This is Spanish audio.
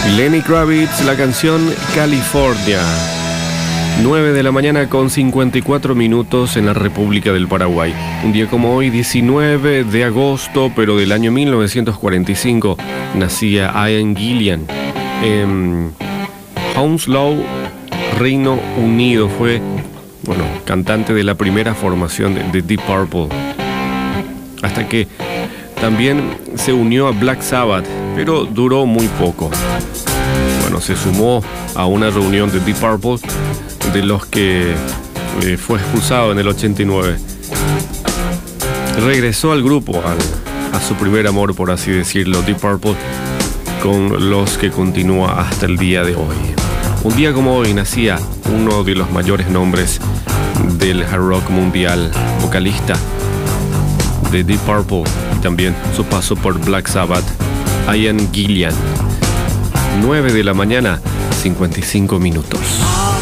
Lenny Kravitz, la canción California. 9 de la mañana con 54 minutos en la República del Paraguay. Un día como hoy, 19 de agosto, pero del año 1945, nacía Ian Gillan. En Hounslow, Reino Unido, fue, cantante de la primera formación de Deep Purple. Hasta que también se unió a Black Sabbath, pero duró muy poco. Se sumó a una reunión de Deep Purple, de los que fue expulsado en el 89. Regresó al grupo, a su primer amor, por así decirlo, Deep Purple, con los que continúa hasta el día de hoy. Un día como hoy nacía uno de los mayores nombres del hard rock mundial, vocalista de Deep Purple y también su paso por Black Sabbath, Ian Gillan. 9 de la mañana, 55 minutos.